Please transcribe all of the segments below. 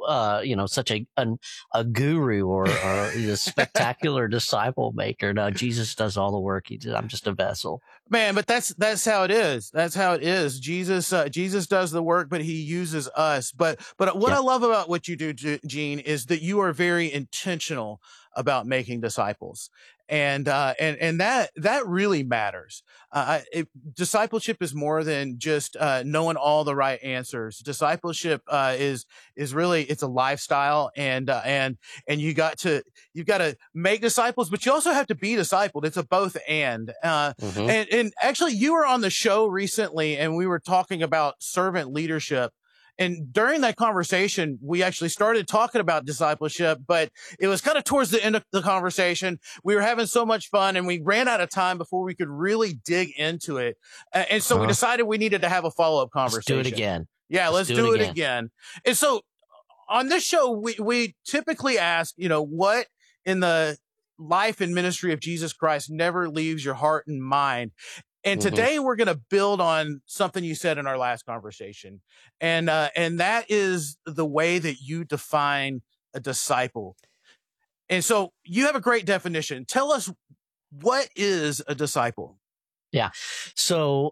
such a guru or a spectacular disciple maker. No, Jesus does all the work. I'm just a vessel. Man, but that's how it is. That's how it is. Jesus does the work, but he uses us. But what I love about what you do, Gene, is that you are very intentional about making disciples. And that really matters. Discipleship is more than just knowing all the right answers. Discipleship is really, it's a lifestyle, and you've got to make disciples, but you also have to be discipled. It's a both and. And actually, you were on the show recently, and we were talking about servant leadership. And during that conversation, we actually started talking about discipleship, but it was kind of towards the end of the conversation. We were having so much fun, and we ran out of time before we could really dig into it. And so we decided we needed to have a follow-up conversation. Let's do it again. Yeah, let's do it again. And so on this show, we typically ask, what in the life and ministry of Jesus Christ never leaves your heart and mind. And today we're going to build on something you said in our last conversation. And that is the way that you define a disciple. And so you have a great definition. Tell us, what is a disciple? Yeah. So,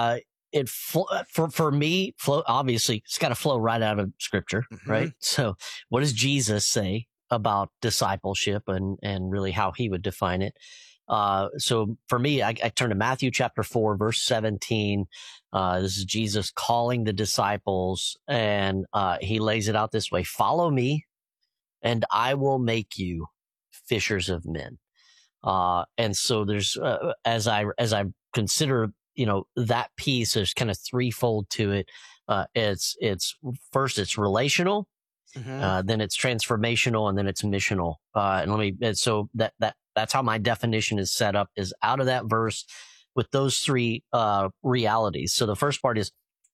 for me, obviously it's got to flow right out of scripture, right? So what does Jesus say about discipleship and really how he would define it? So for me, I turn to Matthew chapter 4, verse 17. This is Jesus calling the disciples, and he lays it out this way: follow me and I will make you fishers of men. And so there's, as I consider, that piece, there's kind of threefold to it. It's first, it's relational. Then it's transformational, and then it's missional. So that's how my definition is set up, is out of that verse with those three realities. So the first part is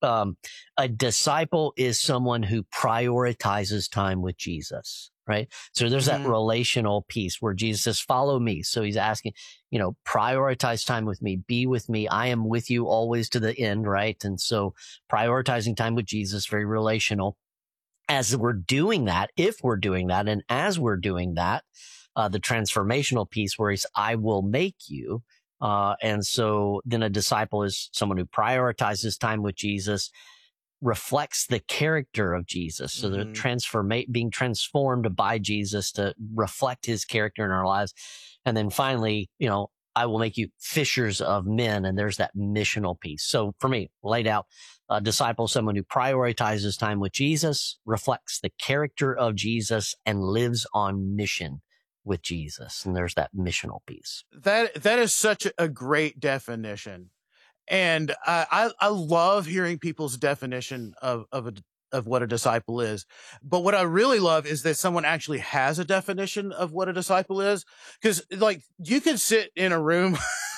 a disciple is someone who prioritizes time with Jesus, right? So there's that relational piece where Jesus says, follow me. So he's asking, prioritize time with me, be with me. I am with you always to the end, right? And so prioritizing time with Jesus, very relational. As we're doing that, if we're doing that, and as we're doing that, the transformational piece where he's, I will make you. And so then a disciple is someone who prioritizes time with Jesus, reflects the character of Jesus. So they're being transformed by Jesus to reflect his character in our lives. And then finally, I will make you fishers of men. And there's that missional piece. So for me, laid out, a disciple, someone who prioritizes time with Jesus, reflects the character of Jesus, and lives on mission with Jesus. And there's that missional piece. That is such a great definition. And I love hearing people's definition of what a disciple is. But what I really love is that someone actually has a definition of what a disciple is. Because you can sit in a room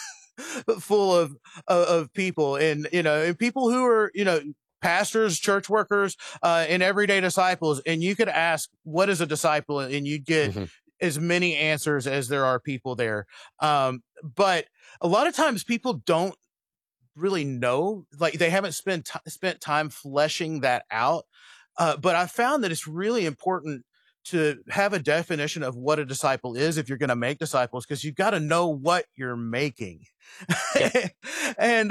full of people, and and people who are pastors, church workers, and everyday disciples, and you could ask, what is a disciple, and you get as many answers as there are people there. But a lot of times people don't really know, they haven't spent time fleshing that out. But I found that it's really important to have a definition of what a disciple is if you're going to make disciples, because you've got to know what you're making. And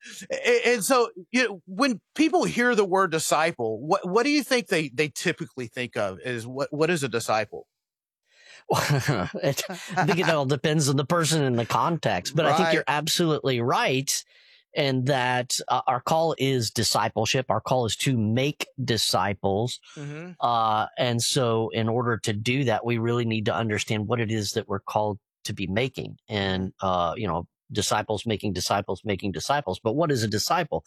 so when people hear the word disciple, what do you think they typically think of as what is a disciple? I think it all depends on the person and the context, but I think you're absolutely right. And that our call is discipleship. Our call is to make disciples. And so in order to do that, we really need to understand what it is that we're called to be making. And, disciples making disciples making disciples. But what is a disciple?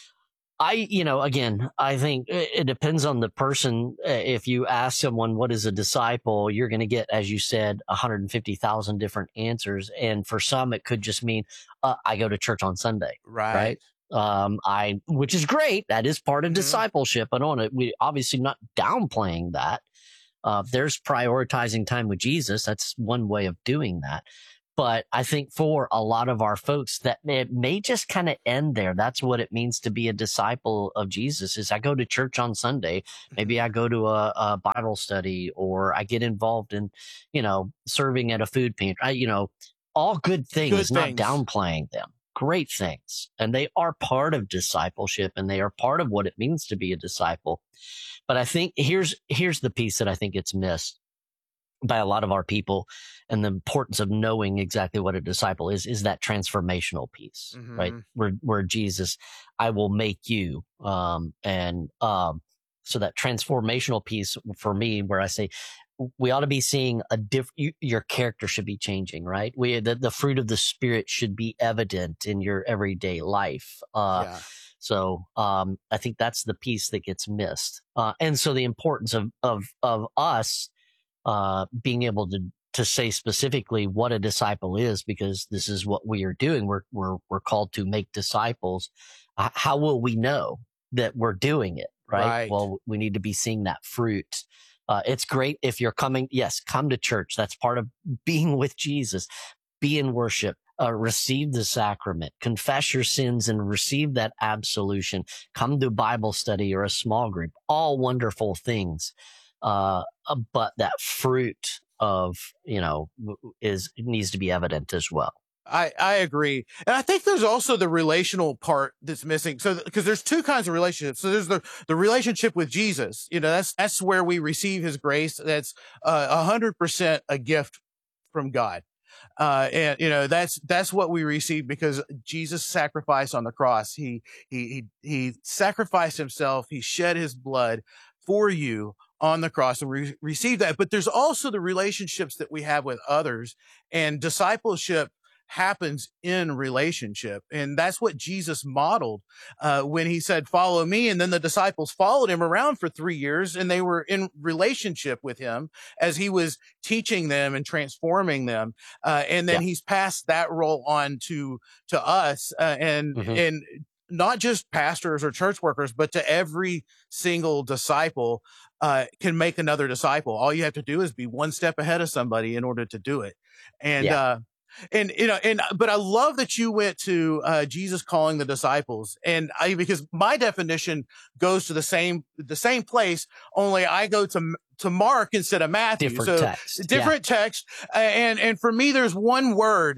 Again, I think it depends on the person. If you ask someone, what is a disciple, you're going to get, as you said, 150,000 different answers. And for some, it could just mean, I go to church on Sunday. Right. Which is great. That is part of discipleship. We obviously not downplaying that. There's prioritizing time with Jesus. That's one way of doing that. But I think for a lot of our folks that it may just kind of end there. That's what it means to be a disciple of Jesus is I go to church on Sunday. Maybe I go to a Bible study or I get involved in, serving at a food pantry. All good things, not downplaying them. Great things. And they are part of discipleship and they are part of what it means to be a disciple. But I think here's the piece that I think it's missed by a lot of our people, and the importance of knowing exactly what a disciple is that transformational piece, right? Where Jesus, I will make you, so that transformational piece for me, where I say we ought to be seeing your character should be changing, right? The fruit of the Spirit should be evident in your everyday life. So I think that's the piece that gets missed, and so the importance of us being able to say specifically what a disciple is, because this is what we are doing. We're called to make disciples. How will we know that we're doing it? Right. Well, we need to be seeing that fruit. It's great if you're coming. Yes. Come to church. That's part of being with Jesus. Be in worship. Receive the sacrament, confess your sins and receive that absolution. Come to Bible study or a small group. All wonderful things. But that fruit of, needs to be evident as well. I agree. And I think there's also the relational part that's missing. So, because there's two kinds of relationships. So there's the relationship with Jesus, that's where we receive his grace. That's 100% a gift from God. And that's what we receive because Jesus sacrificed on the cross. He sacrificed himself. He shed his blood for you on the cross, and we receive that. But there's also the relationships that we have with others, and discipleship happens in relationship. And that's what Jesus modeled when he said, follow me. And then the disciples followed him around for 3 years, and they were in relationship with him as he was teaching them and transforming them. And then he's passed that role on to us and not just pastors or church workers, but to every single disciple can make another disciple. All you have to do is be one step ahead of somebody in order to do it. But I love that you went to Jesus calling the disciples, because my definition goes to the same place, only I go to Mark instead of Matthew. Different text. And for me, there's one word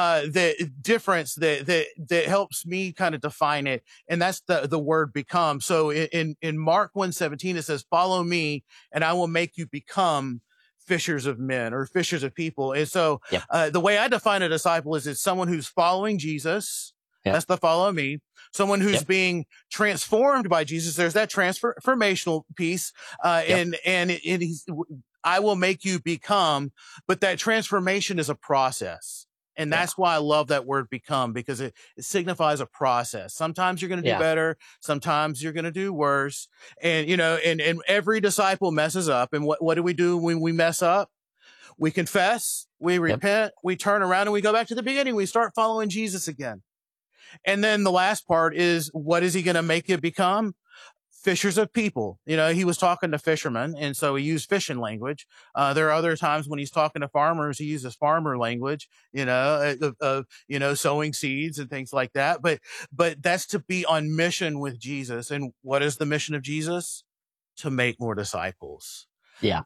that helps me kind of define it, and that's the word become. So in Mark 1:17, it says, follow me and I will make you become fishers of men or fishers of people. And so the way I define a disciple is it's someone who's following Jesus. That's the follow me. Someone who's being transformed by Jesus. There's that transformational piece. And I will make you become, but that transformation is a process. And that's why I love that word become, because it signifies a process. Sometimes you're going to do better. Sometimes you're going to do worse. And, and every disciple messes up. And what do we do when we mess up? We confess, we repent, we turn around, and we go back to the beginning. We start following Jesus again. And then the last part is, what is he going to make you become? Fishers of people. He was talking to fishermen, and so he used fishing language. There are other times when he's talking to farmers, he uses farmer language, sowing seeds and things like that. But that's to be on mission with Jesus. And what is the mission of Jesus? To make more disciples. Yeah.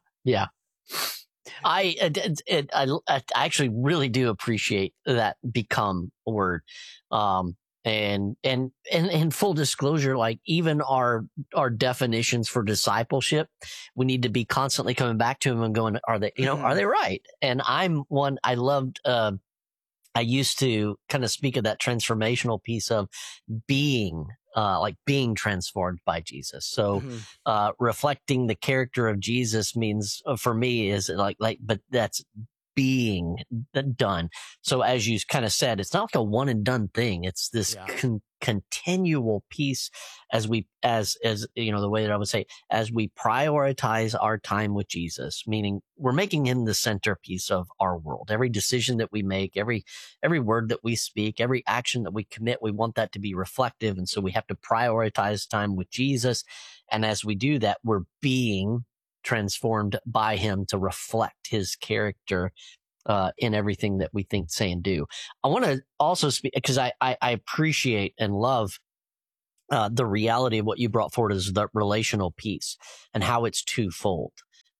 I actually really do appreciate that become word. And full disclosure, like even our definitions for discipleship, we need to be constantly coming back to them and going, are they right? And I'm one, I loved, I used to kind of speak of that transformational piece of being transformed by Jesus. So, reflecting the character of Jesus means for me is but that's being done. So as you kind of said, it's not like a one and done thing. It's this continual piece as the way that I would say, as we prioritize our time with Jesus, meaning we're making him the centerpiece of our world. Every decision that we make, every word that we speak, every action that we commit, we want that to be reflective. And so we have to prioritize time with Jesus. And as we do that, we're being transformed by him to reflect his character in everything that we think, say, and do. I want to also speak because I appreciate and love the reality of what you brought forward is the relational piece and how it's twofold.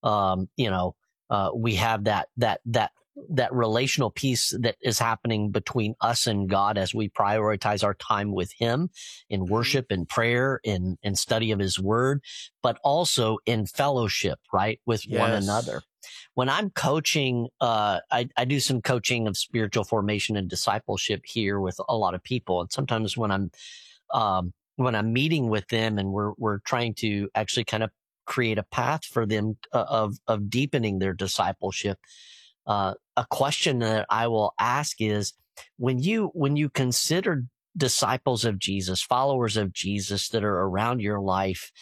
We have that relational piece that is happening between us and God as we prioritize our time with Him in worship and prayer, in study of His Word, but also in fellowship, right, with one another. When I'm coaching, I do some coaching of spiritual formation and discipleship here with a lot of people, and sometimes when I'm meeting with them and we're trying to actually kind of create a path for them of deepening their discipleship. A question that I will ask is when you consider disciples of Jesus, followers of Jesus that are around your life,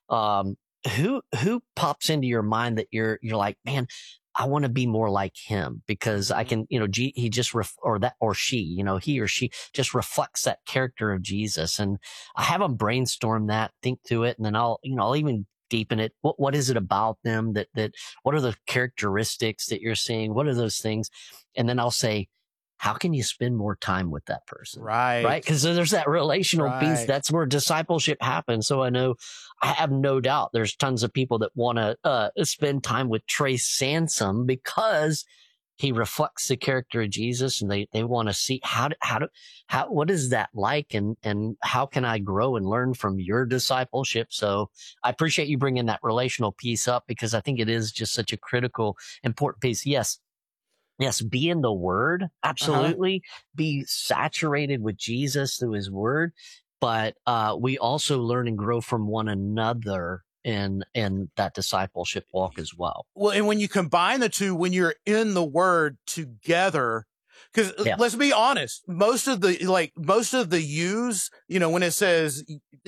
who pops into your mind that you're like, man, I want to be more like him because I can, he just, or she, he or she just reflects that character of Jesus. And I have them brainstorm that, think through it. And then I'll even deepen it. What is it about them that what are the characteristics that you're seeing? What are those things? And then I'll say, how can you spend more time with that person? Right. Because there's that relational piece. That's where discipleship happens. So I have no doubt there's tons of people that want to spend time with Trey Sansom because he reflects the character of Jesus, and they want to see what is that like, and how can I grow and learn from your discipleship? So I appreciate you bringing that relational piece up because I think it is just such a critical, important piece. Yes, be in the Word, absolutely. Be saturated with Jesus through His Word, but we also learn and grow from one another in that discipleship walk as well. Well, and when you combine the two, when you're in the Word together, because let's be honest, most of the yous, when it says,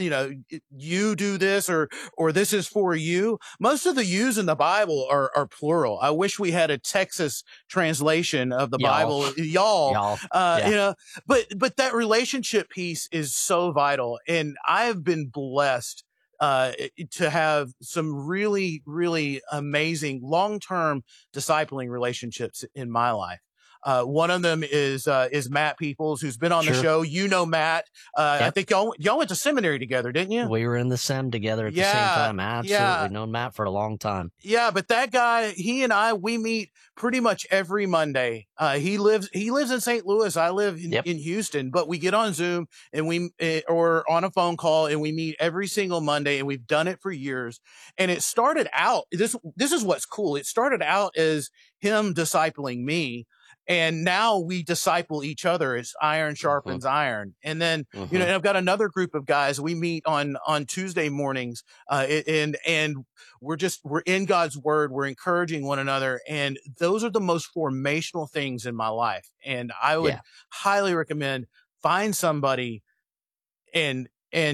you do this or this is for you, most of the yous in the Bible are plural. I wish we had a Texas translation of the Bible, y'all. But that relationship piece is so vital. And I've been blessed to have some really, really amazing long-term discipling relationships in my life. One of them is Matt Peoples, who's been on the show. Matt. I think y'all went to seminary together, didn't you? We were in the sem together at the same time. Absolutely. Known Matt for a long time. Yeah, but that guy, he and I, we meet pretty much every Monday. He lives in St. Louis. I live in Houston, but we get on Zoom and or on a phone call, and we meet every single Monday, and we've done it for years. And it started out, this is what's cool. It started out as him discipling me. And now we disciple each other as iron sharpens iron. And then, and I've got another group of guys. We meet on Tuesday mornings, and we're in God's Word. We're encouraging one another. And those are the most formational things in my life. And I would highly recommend find somebody and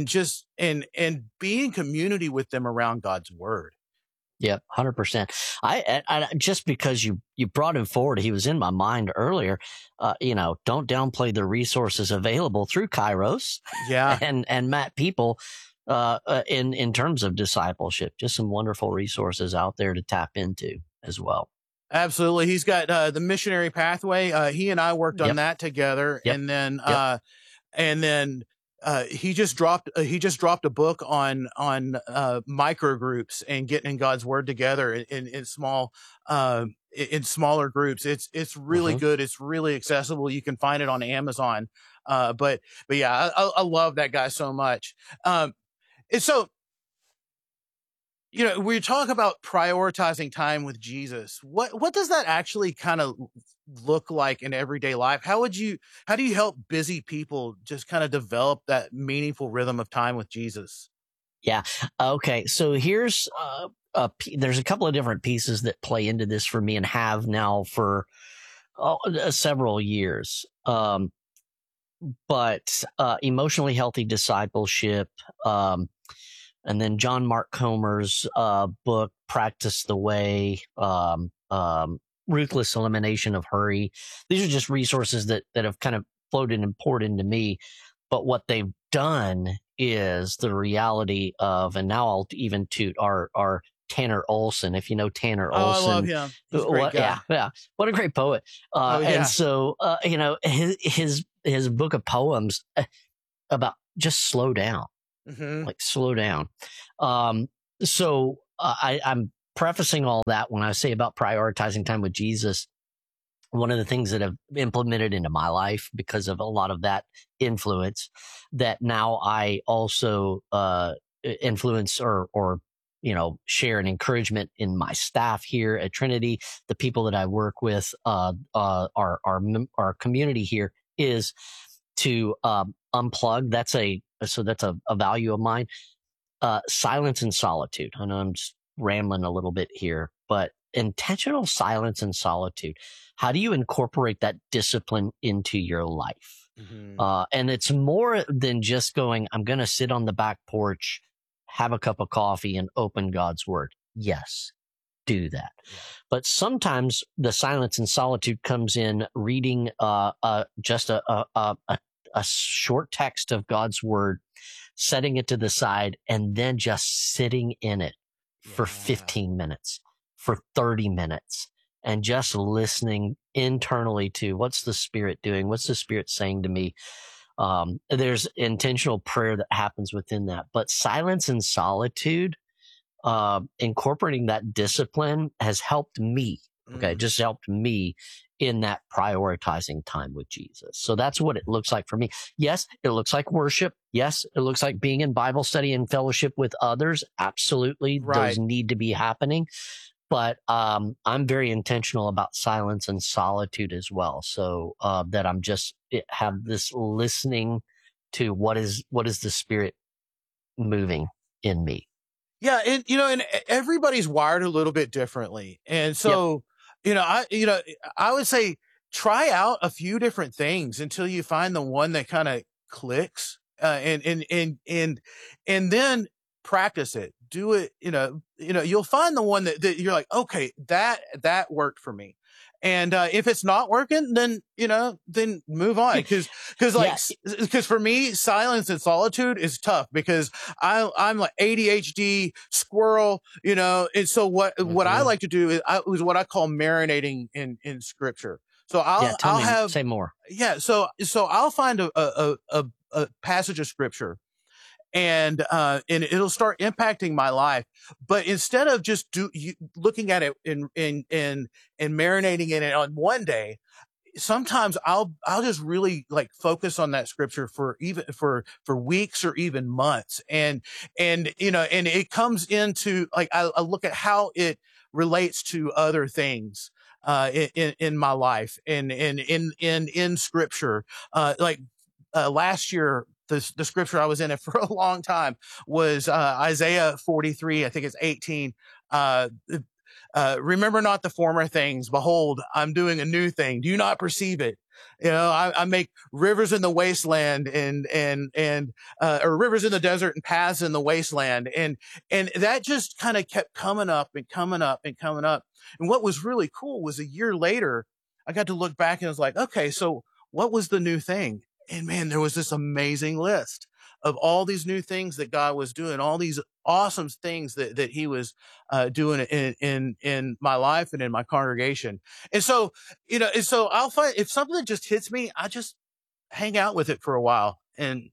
be in community with them around God's Word. Yeah, 100%. I just because you brought him forward, he was in my mind earlier. Don't downplay the resources available through Kairos, and Matt People, in terms of discipleship. Just some wonderful resources out there to tap into as well. Absolutely, he's got the Missionary Pathway. He and I worked on that together, and then. He just dropped a book on micro groups and getting in God's Word together in smaller groups. It's really good. It's really accessible. You can find it on Amazon. But yeah, I love that guy so much. And so, we talk about prioritizing time with Jesus. What does that actually kind of look like in everyday life? How do you help busy people just kind of develop that meaningful rhythm of time with Jesus? Yeah. Okay. So here's there's a couple of different pieces that play into this for me and have now for several years. But emotionally healthy discipleship, and then John Mark Comer's book, Practice the Way, Ruthless Elimination of Hurry. These are just resources that have kind of floated and poured into me. But what they've done is the reality of, and now I'll even toot our Tanner Olson, if you know Tanner Oh, I love Olson. him. He's a great guy. Yeah. What a great poet. Oh, yeah. And so, his book of poems about just slow down, like slow down. So I'm prefacing all that when I say about prioritizing time with Jesus. One of the things that I've implemented into my life because of a lot of that influence that now I also influence or share an encouragement in my staff here at Trinity, the people that I work with, our community here, is to unplug. That's a value of mine. Silence and solitude. I know I'm just rambling a little bit here, but intentional silence and solitude. How do you incorporate that discipline into your life? And it's more than just going, I'm going to sit on the back porch, have a cup of coffee, and open God's word. Yes, do that. Yeah. But sometimes the silence and solitude comes in reading just a short text of God's word, setting it to the side, and then just sitting in it for 15 minutes, for 30 minutes, and just listening internally to what's the Spirit doing? What's the Spirit saying to me? There's intentional prayer that happens within that. But silence and solitude, incorporating that discipline has helped me. Okay. Just helped me in that prioritizing time with Jesus. So that's what it looks like for me. Yes, it looks like worship. Yes, it looks like being in Bible study and fellowship with others. Absolutely. Right. Those need to be happening. But I'm very intentional about silence and solitude as well. So that I'm just have this listening to what is the Spirit moving in me. Yeah, and everybody's wired a little bit differently, and so I would say try out a few different things until you find the one that kind of clicks, and then practice it. Do it. You'll find the one that you're like, okay, that worked for me. And if it's not working, then move on. Because for me, silence and solitude is tough because I'm like ADHD squirrel, And so what I like to do is what I call marinating in scripture. So say more. Yeah. So I'll find a passage of scripture. And it'll start impacting my life. But instead of just looking at it and marinating in it on one day, sometimes I'll just really like focus on that scripture for weeks or even months. And it comes into like, I look at how it relates to other things in my life and in scripture. Last year, the scripture I was in it for a long time was Isaiah 43. I think it's 18. Remember not the former things. Behold, I'm doing a new thing. Do you not perceive it? I make rivers in the wasteland or rivers in the desert and paths in the wasteland. And that just kind of kept coming up and coming up and coming up. And what was really cool was a year later, I got to look back and I was like, okay, so what was the new thing? And man, there was this amazing list of all these new things that God was doing, all these awesome things that he was doing in my life and in my congregation. And so, I'll find if something just hits me, I just hang out with it for a while. And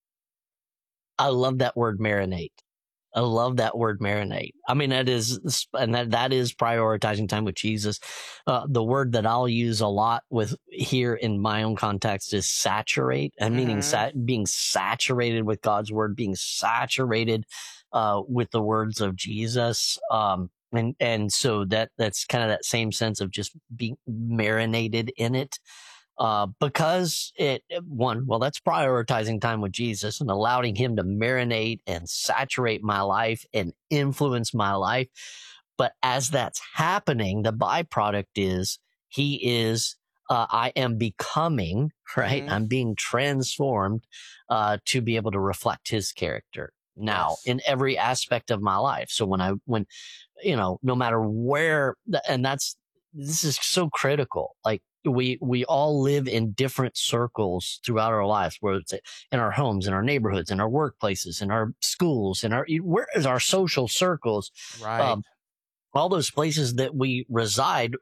I love that word marinate. I love that word marinate. I mean, that is prioritizing time with Jesus. The word that I'll use a lot with here in my own context is saturate, and meaning being saturated with God's word, being saturated with the words of Jesus. And so that's kind of that same sense of just being marinated in it. Because that's prioritizing time with Jesus and allowing him to marinate and saturate my life and influence my life. But as that's happening, the byproduct is I am becoming, right? I'm being transformed, to be able to reflect his character now in every aspect of my life. So when no matter where, and this is so critical, like, we all live in different circles throughout our lives, where it's in our homes, in our neighborhoods, in our workplaces, in our schools, where is our social circles. Right. all those places that we reside,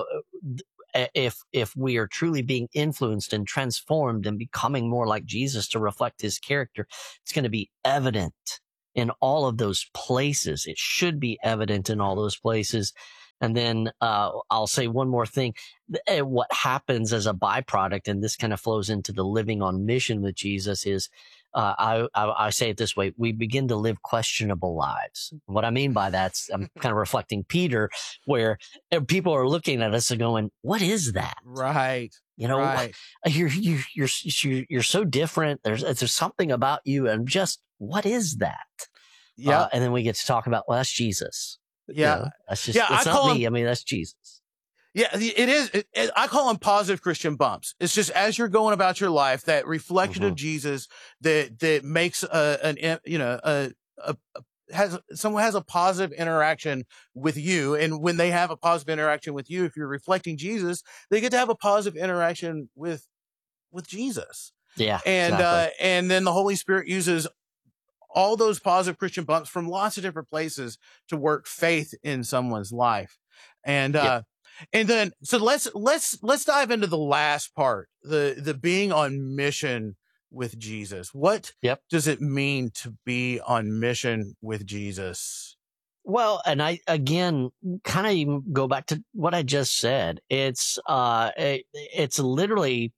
if we are truly being influenced and transformed and becoming more like Jesus to reflect his character, it's going to be evident in all of those places. It should be evident in all those places. And then I'll say one more thing. What happens as a byproduct, and this kind of flows into the living on mission with Jesus, is I say it this way: we begin to live questionable lives. What I mean by that, I'm kind of reflecting Peter, where people are looking at us and going, "What is that?" Right. You know, right. you're so different. There's something about you, and just what is that? Yeah. And then we get to talk about, well, that's Jesus. Yeah. You know, that's just, it's not me. I mean, that's Jesus. Yeah, it is. I call them positive Christian bumps. It's just as you're going about your life, that reflection of Jesus that makes someone has a positive interaction with you. And when they have a positive interaction with you, if you're reflecting Jesus, they get to have a positive interaction with Jesus. Yeah. And, exactly. And then the Holy Spirit uses all those positive Christian bumps from lots of different places to work faith in someone's life. And, and then, so let's dive into the last part, the being on mission with Jesus. What does it mean to be on mission with Jesus? Well, and I, again, kind of go back to what I just said. It's literally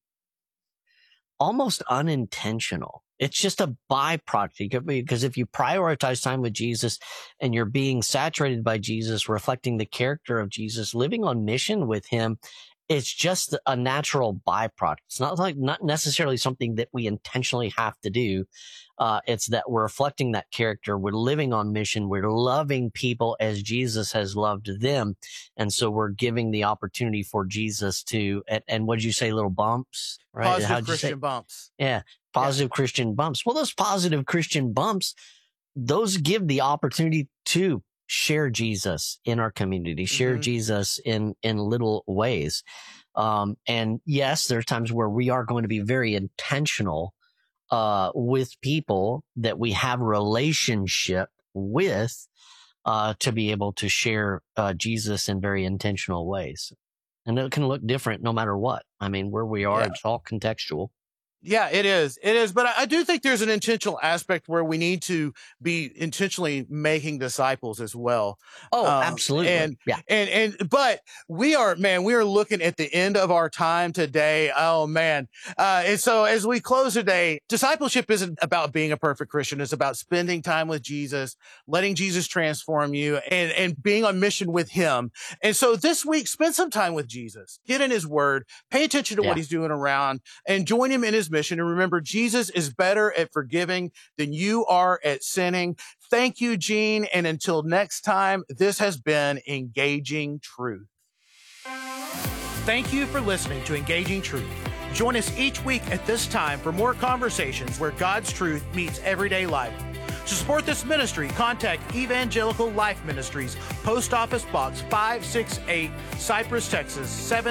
almost unintentional. It's just a byproduct, because if you prioritize time with Jesus and you're being saturated by Jesus, reflecting the character of Jesus, living on mission with him, it's just a natural byproduct. It's not necessarily something that we intentionally have to do. It's that we're reflecting that character. We're living on mission. We're loving people as Jesus has loved them. And so we're giving the opportunity for Jesus to, and what did you say, little bumps, right? Positive Christian bumps. Yeah. Positive Christian bumps. Well, those positive Christian bumps, those give the opportunity to share Jesus in our community, share Jesus in little ways. And yes, there are times where we are going to be very intentional with people that we have a relationship with to be able to share Jesus in very intentional ways. And it can look different no matter what. I mean, where we are, it's all contextual. Yeah, it is. It is. But I do think there's an intentional aspect where we need to be intentionally making disciples as well. Oh, absolutely. But we are looking at the end of our time today. Oh, man. And so as we close today, discipleship isn't about being a perfect Christian. It's about spending time with Jesus, letting Jesus transform you, and being on mission with him. And so this week, spend some time with Jesus. Get in his word, pay attention to what he's doing around, and join him in his mission. And remember, Jesus is better at forgiving than you are at sinning. Thank you, Gene. And until next time, this has been Engaging Truth. Thank you for listening to Engaging Truth. Join us each week at this time for more conversations where God's truth meets everyday life. To support this ministry, contact Evangelical Life Ministries, Post Office Box 568, Cypress, Texas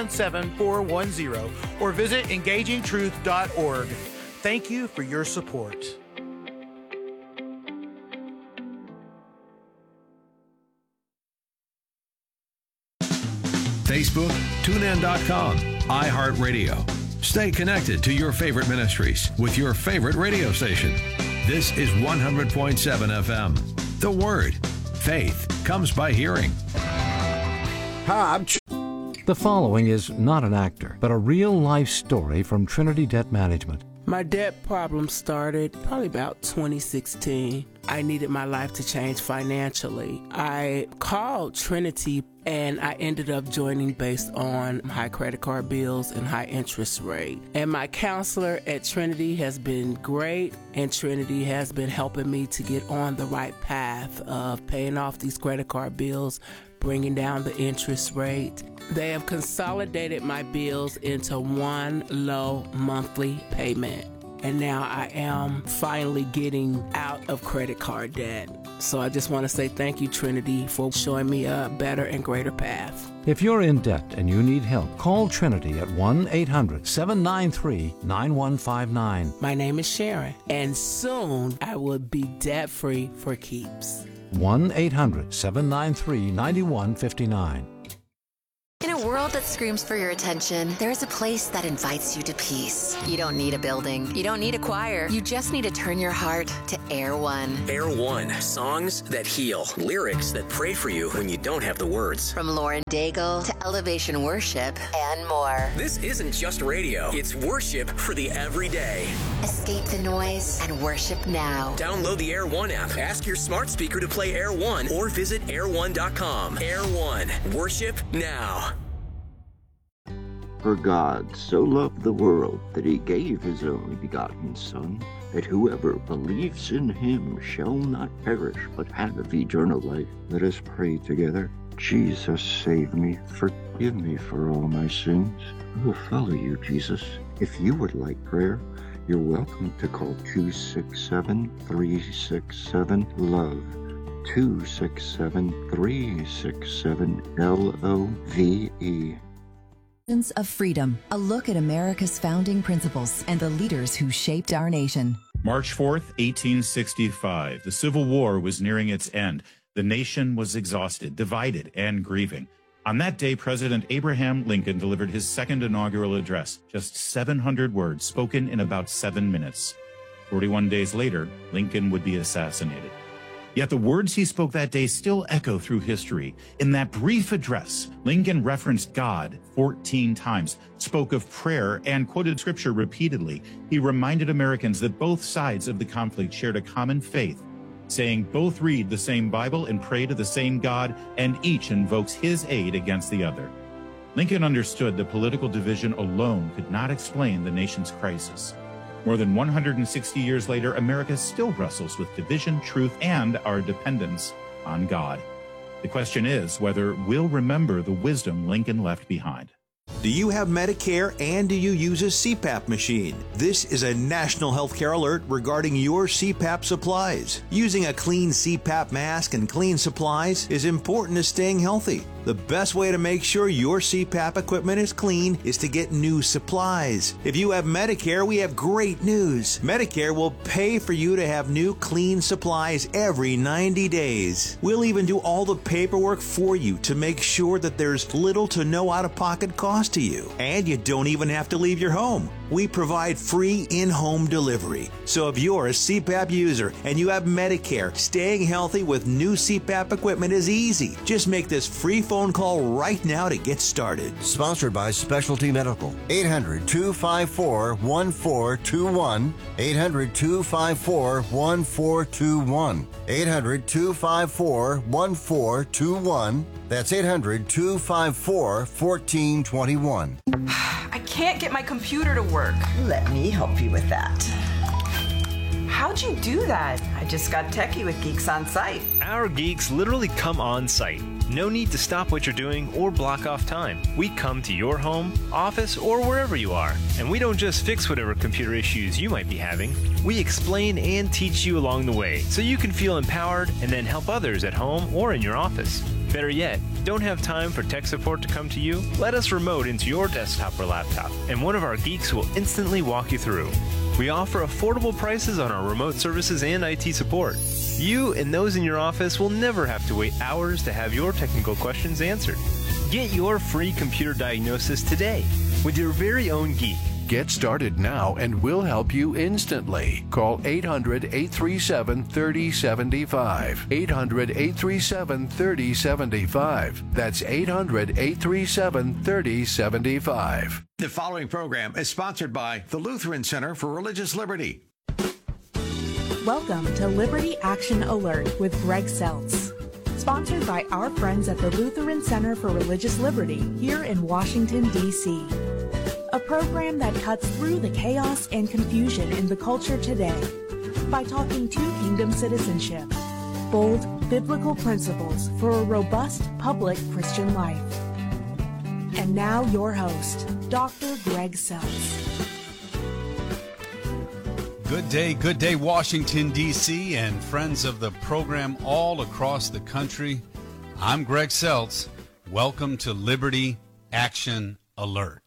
77410, or visit engagingtruth.org. Thank you for your support. Facebook, TuneIn.com, iHeartRadio. Stay connected to your favorite ministries with your favorite radio station. This is 100.7 FM. The Word. Faith comes by hearing. The following is not an actor, but a real-life story from Trinity Debt Management. My debt problem started probably about 2016. I needed my life to change financially. I called Trinity and I ended up joining based on high credit card bills and high interest rate. And my counselor at Trinity has been great, and Trinity has been helping me to get on the right path of paying off these credit card bills, bringing down the interest rate. They have consolidated my bills into one low monthly payment. And now I am finally getting out of credit card debt. So I just want to say thank you, Trinity, for showing me a better and greater path. If you're in debt and you need help, call Trinity at 1-800-793-9159. My name is Sharon, and soon I will be debt-free for keeps. 1-800-793-9159. In a world that screams for your attention, there is a place that invites you to peace. You don't need a building. You don't need a choir. You just need to turn your heart to Air One. Air One, songs that heal, lyrics that pray for you when you don't have the words. From Lauren Daigle to Elevation Worship and more. This isn't just radio. It's worship for the everyday. Escape the noise and worship now. Download the Air One app. Ask your smart speaker to play Air One or visit air1.com. Air One, worship now. For God so loved the world that he gave his only begotten Son, that whoever believes in him shall not perish, but have eternal life. Let us pray together. Jesus, save me. Forgive me for all my sins. I will follow you, Jesus. If you would like prayer, you're welcome to call 267-367-LOVE. 267-367-LOVE. Of Freedom, a look at America's founding principles and the leaders who shaped our nation. March 4th, 1865. The Civil War was nearing its end. The nation was exhausted, divided, and grieving. On that day, President Abraham Lincoln delivered his second inaugural address, just 700 words spoken in about 7 minutes. 41 days later, Lincoln would be assassinated. Yet the words he spoke that day still echo through history. In that brief address, Lincoln referenced God 14 times, spoke of prayer, and quoted scripture repeatedly. He reminded Americans that both sides of the conflict shared a common faith, saying both read the same Bible and pray to the same God, and each invokes his aid against the other. Lincoln understood that political division alone could not explain the nation's crisis. More than 160 years later, America still wrestles with division, truth, and our dependence on God. The question is whether we'll remember the wisdom Lincoln left behind. Do you have Medicare and do you use a CPAP machine? This is a national healthcare alert regarding your CPAP supplies. Using a clean CPAP mask and clean supplies is important to staying healthy. The best way to make sure your CPAP equipment is clean is to get new supplies. If you have Medicare, we have great news. Medicare will pay for you to have new clean supplies every 90 days. We'll even do all the paperwork for you to make sure that there's little to no out-of-pocket cost to you. And you don't even have to leave your home. We provide free in-home delivery. So if you're a CPAP user and you have Medicare, staying healthy with new CPAP equipment is easy. Just make this free phone call right now to get started. Sponsored by Specialty Medical. 800-254-1421. 800-254-1421. 800-254-1421. That's 800-254-1421. I can't get my computer to work. Let me help you with that. How'd you do that? I just got techie with Geeks On Site. Our geeks literally come on site. No need to stop what you're doing or block off time. We come to your home, office, or wherever you are. And we don't just fix whatever computer issues you might be having. We explain and teach you along the way so you can feel empowered and then help others at home or in your office. Better yet, don't have time for tech support to come to you? Let us remote into your desktop or laptop, and one of our geeks will instantly walk you through. We offer affordable prices on our remote services and IT support. You and those in your office will never have to wait hours to have your technical questions answered. Get your free computer diagnosis today with your very own geek. Get started now and we'll help you instantly. Call 800-837-3075. 800-837-3075. That's 800-837-3075. The following program is sponsored by the Lutheran Center for Religious Liberty. Welcome to Liberty Action Alert with Greg Seltz. Sponsored by our friends at the Lutheran Center for Religious Liberty here in Washington, D.C. A program that cuts through the chaos and confusion in the culture today by talking to kingdom citizenship, bold biblical principles for a robust public Christian life. And now your host, Dr. Greg Seltz. Good day, Washington, D.C., and friends of the program all across the country. I'm Greg Seltz. Welcome to Liberty Action Alert.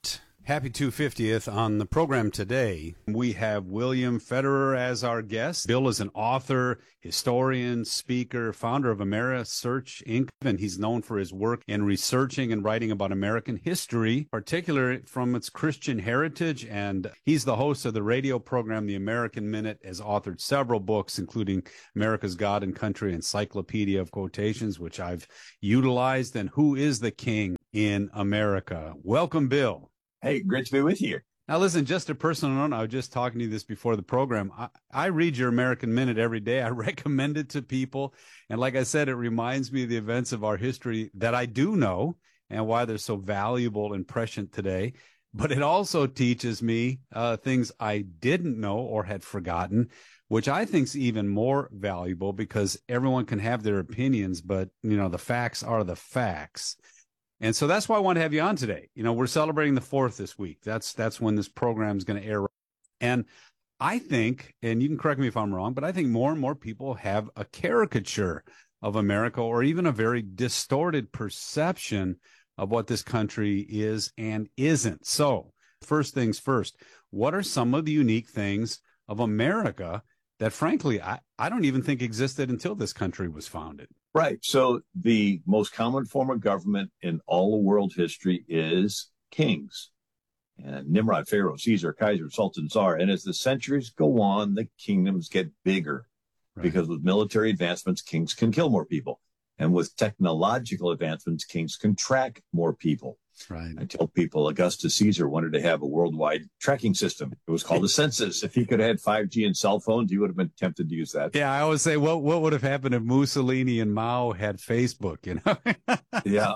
Happy 250th. On the program today, we have William Federer as our guest. Bill is an author, historian, speaker, founder of AmeriSearch Inc., and he's known for his work in researching and writing about American history, particularly from its Christian heritage. And he's the host of the radio program, The American Minute, has authored several books, including America's God and Country, Encyclopedia of Quotations, which I've utilized, and Who is the King in America? Welcome, Bill. Hey, great to be with you. Now, listen, just a personal note, I was just talking to you this before the program. I read your American Minute every day. I recommend it to people. And like I said, it reminds me of the events of our history that I do know and why they're so valuable and prescient today. But it also teaches me things I didn't know or had forgotten, which I think is even more valuable because everyone can have their opinions, but, you know, the facts are the facts. And so that's why I want to have you on today. You know, we're celebrating the 4th this week. That's when this program is going to air. And I think, and you can correct me if I'm wrong, but I think more and more people have a caricature of America or even a very distorted perception of what this country is and isn't. So first things first, what are some of the unique things of America that, frankly, I don't even think existed until this country was founded? Right. So the most common form of government in all of world history is kings. And Nimrod, Pharaoh, Caesar, Kaiser, Sultan, Tsar. And as the centuries go on, the kingdoms get bigger. Right. Because with military advancements, kings can kill more people. And with technological advancements, kings can track more people. Right. I tell people Augustus Caesar wanted to have a worldwide tracking system. It was called a census. If he could have had 5G and cell phones, he would have been tempted to use that. Yeah, I always say, what would have happened if Mussolini and Mao had Facebook, you know? Yeah.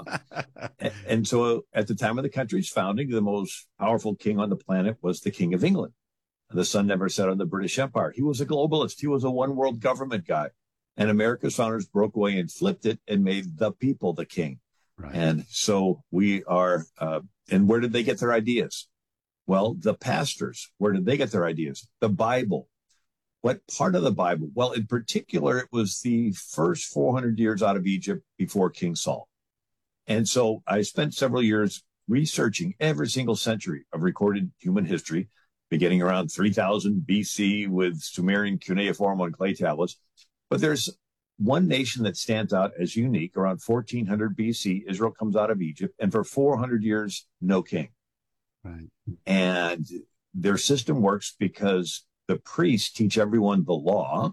And so at the time of the country's founding, the most powerful king on the planet was the King of England. The sun never set on the British Empire. He was a globalist. He was a one world government guy. And America's founders broke away and flipped it and made the people the king. Right. And so we are, and where did they get their ideas? Well, the pastors, where did they get their ideas? The Bible. What part of the Bible? Well, in particular, it was the first 400 years out of Egypt before King Saul. And so I spent several years researching every single century of recorded human history, beginning around 3000 BC with Sumerian cuneiform on clay tablets. But there's one nation that stands out as unique. Around 1400 BC, Israel comes out of Egypt, and for 400 years, no king. Right. And their system works because the priests teach everyone the law,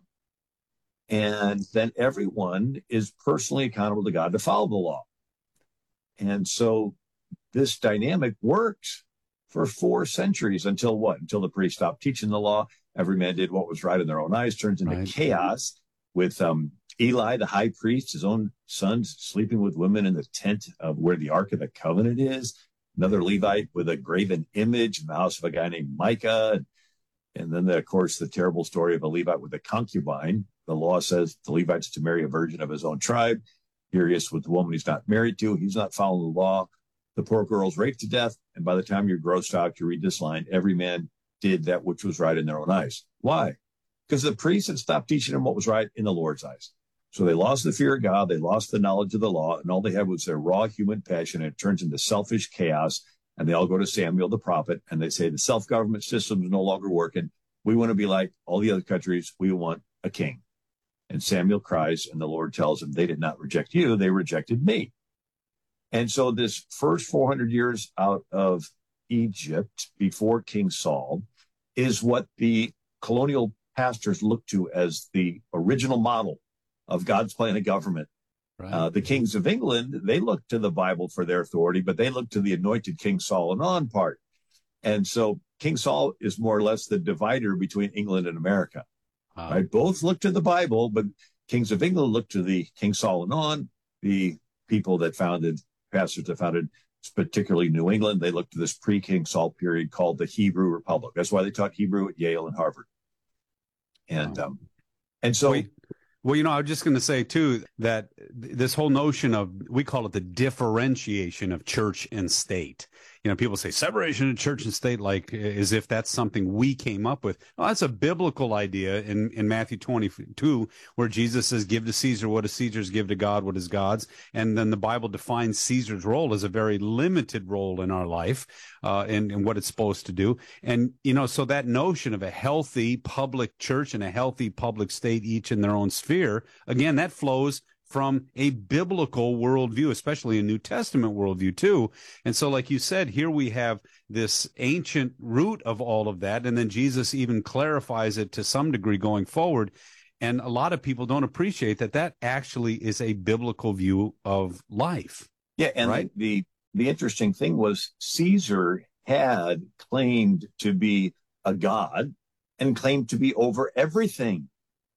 and then everyone is personally accountable to God to follow the law. And so this dynamic worked for 4 centuries until what? Until the priests stopped teaching the law. Every man did what was right in their own eyes, turns into chaos with Eli, the high priest, his own sons sleeping with women in the tent of where the Ark of the Covenant is. Another Levite with a graven image in the house of a guy named Micah. And then, of course, the terrible story of a Levite with a concubine. The law says the Levite's to marry a virgin of his own tribe. Here he is with the woman he's not married to. He's not following the law. The poor girl's raped to death. And by the time you're grossed out, you read this line, every man did that which was right in their own eyes. Why? Because the priests had stopped teaching them what was right in the Lord's eyes. So they lost the fear of God, they lost the knowledge of the law, and all they had was their raw human passion, and it turns into selfish chaos. And they all go to Samuel the prophet, and they say the self-government system is no longer working. We want to be like all the other countries. We want a king. And Samuel cries, and the Lord tells him, they did not reject you, they rejected me. And so this first 400 years out of Egypt before King Saul is what the colonial pastors looked to as the original model of God's plan of government. Right. The kings of England, they looked to the Bible for their authority, but they looked to the anointed King Saul and on part. And so King Saul is more or less the divider between England and America. Wow. Right? Both look to the Bible, but kings of England look to the King Saul and on, the people that founded, pastors that founded particularly New England. They looked to this pre-King Saul period called the Hebrew Republic. That's why they taught Hebrew at Yale and Harvard. And wow. And so Well, you know, I was just going to say, too, that this whole notion of, we call it the differentiation of church and state. people say separation of church and state, like as if that's something we came up with. No, that's a biblical idea in Matthew 22, where Jesus says, give to Caesar what is Caesar's, give to God what is God's. And then the Bible defines Caesar's role as a very limited role in our life, and what it's supposed to do. And, so that notion of a healthy public church and a healthy public state, each in their own sphere, again, that flows from a biblical worldview, especially a New Testament worldview too. And so, like you said, here we have this ancient root of all of that. And then Jesus even clarifies it to some degree going forward. And a lot of people don't appreciate that actually is a biblical view of life. Yeah. And right? the interesting thing was Caesar had claimed to be a god and claimed to be over everything.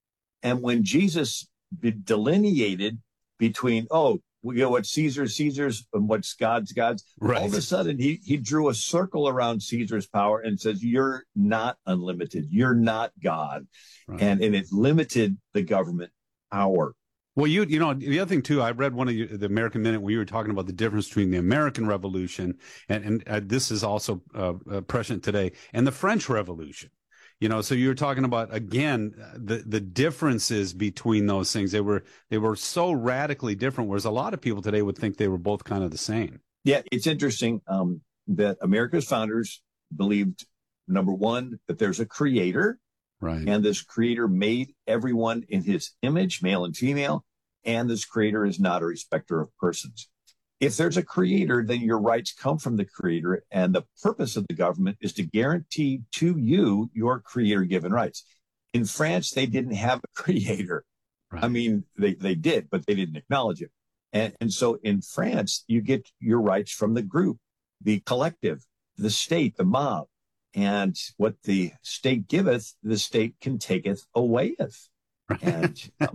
And when Jesus delineated between, what's Caesar's and what's God's. Right. All of a sudden, he drew a circle around Caesar's power and says, you're not unlimited. You're not God. Right. And it limited the government power. Well, the other thing, too, I read one of the American Minute where you were talking about the difference between the American Revolution, and this is also prescient today, and the French Revolution. So you're talking about, again, the differences between those things. They were so radically different, whereas a lot of people today would think they were both kind of the same. Yeah, it's interesting that America's founders believed, number one, that there's a creator. Right. And this creator made everyone in his image, male and female, and this creator is not a respecter of persons. If there's a creator, then your rights come from the creator, and the purpose of the government is to guarantee to you your creator-given rights. In France, they didn't have a creator. Right. I mean, they did, but they didn't acknowledge it. And so in France, you get your rights from the group, the collective, the state, the mob. And what the state giveth, the state can taketh awayeth. And,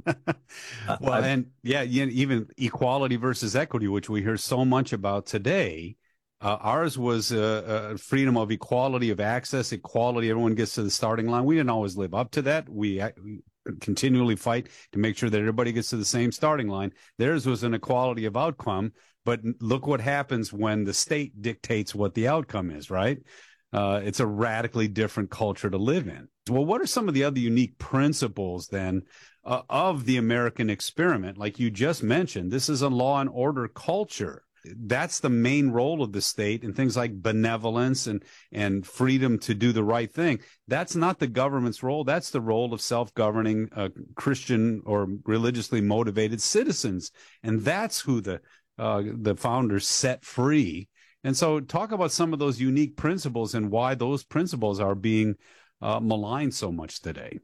even equality versus equity, which we hear so much about today. Ours was freedom of equality of access, equality. Everyone gets to the starting line. We didn't always live up to that. We continually fight to make sure that everybody gets to the same starting line. Theirs was an equality of outcome. But look what happens when the state dictates what the outcome is, right? It's a radically different culture to live in. Well, what are some of the other unique principles then of the American experiment? Like you just mentioned, this is a law and order culture. That's the main role of the state, and things like benevolence and freedom to do the right thing. That's not the government's role. That's the role of self-governing Christian or religiously motivated citizens. And that's who the founders set free. And so talk about some of those unique principles and why those principles are being maligned so much today.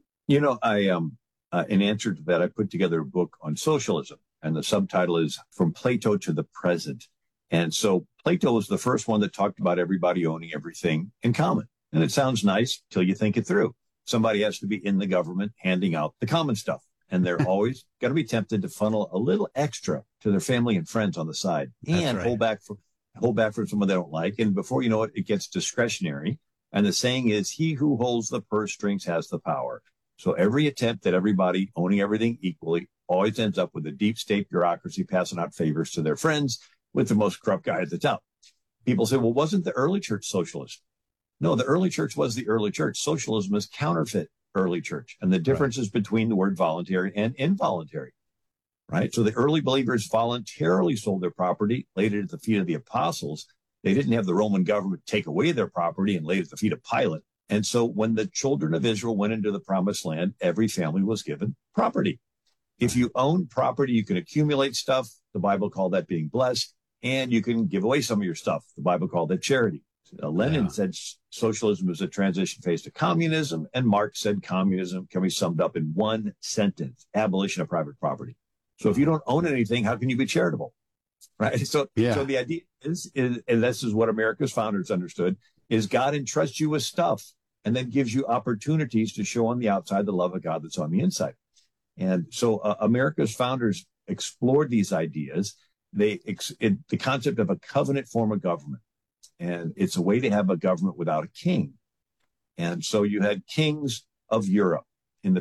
In answer to that, I put together a book on socialism, and the subtitle is From Plato to the Present. And so Plato was the first one that talked about everybody owning everything in common. And it sounds nice till you think it through. Somebody has to be in the government handing out the common stuff. And they're always going to be tempted to funnel a little extra to their family and friends on the side. And hold back for someone they don't like. And before you know it, it gets discretionary. And the saying is, he who holds the purse strings has the power. So every attempt at everybody owning everything equally always ends up with a deep state bureaucracy passing out favors to their friends with the most corrupt guy at the top. People say, well, wasn't the early church socialist? No, the early church was the early church. Socialism is counterfeit early church. And the difference is between the word voluntary and involuntary. Right. So the early believers voluntarily sold their property, laid it at the feet of the apostles. They didn't have the Roman government take away their property and lay it at the feet of Pilate. And so when the children of Israel went into the promised land, every family was given property. If you own property, you can accumulate stuff. The Bible called that being blessed. And you can give away some of your stuff. The Bible called that charity. Lenin said socialism is a transition phase to communism. And Marx said communism can be summed up in one sentence: abolition of private property. So if you don't own anything, how can you be charitable? Right. So the idea is, and this is what America's founders understood, is God entrusts you with stuff and then gives you opportunities to show on the outside the love of God that's on the inside. And so America's founders explored these ideas. The concept of a covenant form of government. And it's a way to have a government without a king. And so you had kings of Europe in the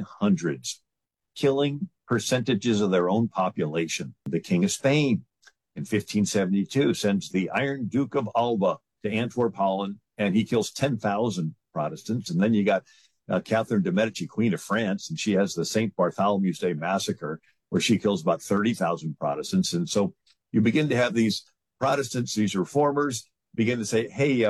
1500s killing percentages of their own population. The King of Spain In 1572, sends the Iron Duke of Alba to Antwerp, Holland, and he kills 10,000 Protestants. And then you got Catherine de' Medici, Queen of France, and she has the St. Bartholomew's Day Massacre, where she kills about 30,000 Protestants. And so you begin to have these Protestants, these reformers, begin to say, hey,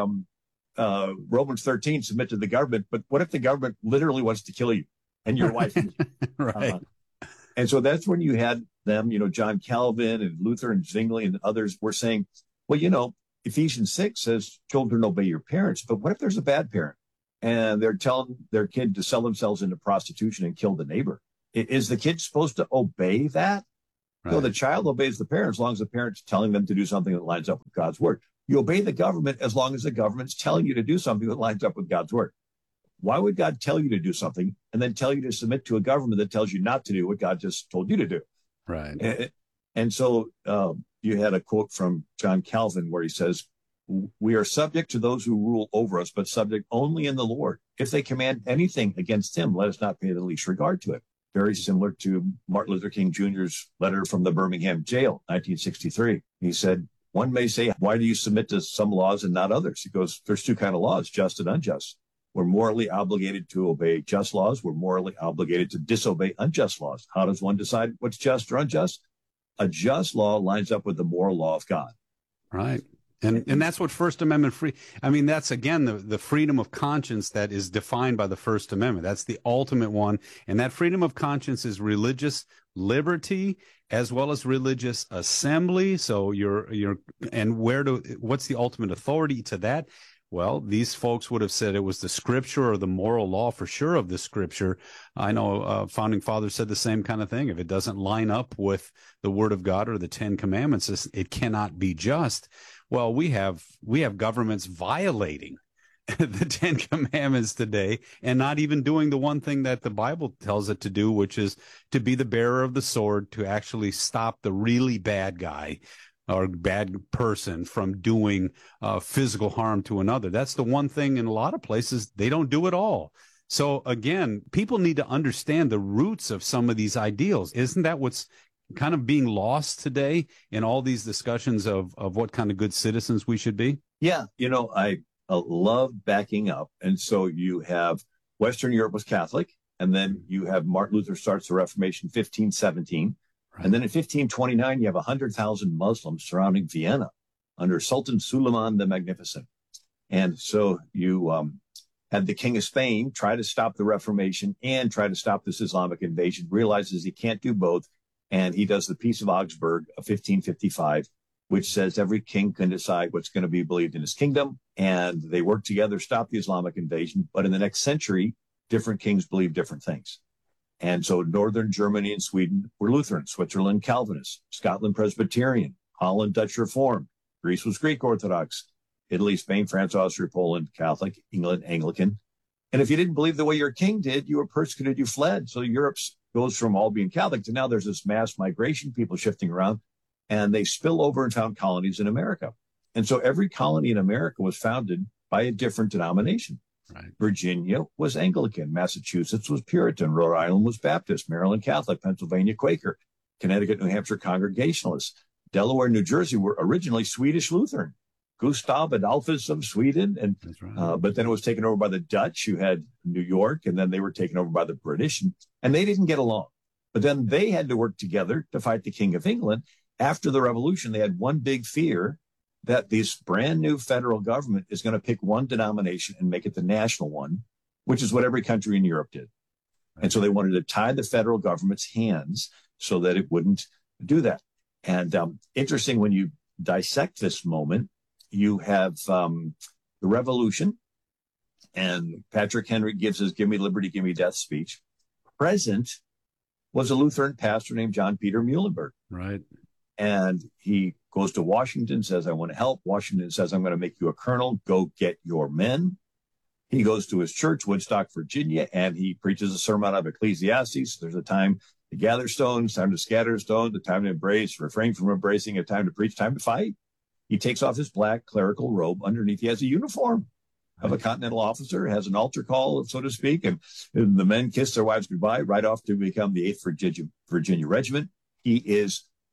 Romans 13, submit to the government. But what if the government literally wants to kill you and your wife? Right. And so that's when you had them, John Calvin and Luther and Zwingli and others were saying, well, Ephesians 6 says children obey your parents. But what if there's a bad parent and they're telling their kid to sell themselves into prostitution and kill the neighbor? Is the kid supposed to obey that? Right. No, the child obeys the parent as long as the parent's telling them to do something that lines up with God's word. You obey the government as long as the government's telling you to do something that lines up with God's word. Why would God tell you to do something and then tell you to submit to a government that tells you not to do what God just told you to do? Right. And so you had a quote from John Calvin where he says, we are subject to those who rule over us, but subject only in the Lord. If they command anything against him, let us not pay the least regard to it. Very similar to Martin Luther King Jr.'s letter from the Birmingham jail, 1963. He said, one may say, why do you submit to some laws and not others? He goes, there's two kinds of laws, just and unjust. We're morally obligated to obey just laws. We're morally obligated to disobey unjust laws. How does one decide what's just or unjust? A just law lines up with the moral law of God. Right. And that's what First Amendment that's, again, the freedom of conscience that is defined by the First Amendment. That's the ultimate one. And that freedom of conscience is religious liberty as well as religious assembly. So what's the ultimate authority to that? Well, these folks would have said it was the scripture or the moral law for sure of the scripture. I know founding fathers said the same kind of thing. If it doesn't line up with the word of God or the 10 Commandments, it cannot be just. Well, we have governments violating the 10 Commandments today and not even doing the one thing that the Bible tells it to do, which is to be the bearer of the sword, to actually stop the really bad guy or bad person from doing physical harm to another. That's the one thing in a lot of places they don't do at all. So again, people need to understand the roots of some of these ideals. Isn't that what's kind of being lost today in all these discussions of what kind of good citizens we should be? Yeah. I love backing up. And so you have Western Europe was Catholic, and then you have Martin Luther starts the Reformation 1517. Right. And then in 1529, you have 100,000 Muslims surrounding Vienna under Sultan Suleiman the Magnificent. And so you had the King of Spain try to stop the Reformation and try to stop this Islamic invasion, realizes he can't do both. And he does the Peace of Augsburg of 1555, which says every king can decide what's going to be believed in his kingdom. And they work together, stop the Islamic invasion. But in the next century, different kings believe different things. And so Northern Germany and Sweden were Lutheran, Switzerland, Calvinist, Scotland, Presbyterian, Holland, Dutch Reformed, Greece was Greek Orthodox, Italy, Spain, France, Austria, Poland, Catholic, England, Anglican. And if you didn't believe the way your king did, you were persecuted, you fled. So Europe goes from all being Catholic to now there's this mass migration, people shifting around, and they spill over and found colonies in America. And so every colony in America was founded by a different denomination. Right. Virginia was Anglican. Massachusetts was Puritan. Rhode Island was Baptist. Maryland Catholic. Pennsylvania Quaker. Connecticut, New Hampshire Congregationalists. Delaware, New Jersey were originally Swedish Lutheran. Gustav Adolphus of Sweden. And right. But then it was taken over by the Dutch, who had New York, and then they were taken over by the British, and they didn't get along. But then they had to work together to fight the King of England. After the Revolution, they had one big fear, that this brand new federal government is going to pick one denomination and make it the national one, which is what every country in Europe did. Right. And so they wanted to tie the federal government's hands so that it wouldn't do that. And interesting, when you dissect this moment, you have the Revolution, and Patrick Henry gives his "Give Me Liberty, Give Me Death" speech. Present was a Lutheran pastor named John Peter Muhlenberg. Right. And he goes to Washington, says, I want to help. Washington says, I'm going to make you a colonel. Go get your men. He goes to his church, Woodstock, Virginia, and he preaches a sermon out of Ecclesiastes. There's a time to gather stones, time to scatter stones, a time to embrace, refrain from embracing, a time to preach, time to fight. He takes off his black clerical robe. Underneath, he has a uniform of a continental officer, has an altar call, so to speak, and the men kiss their wives goodbye, right off to become the 8th Virginia Regiment. He is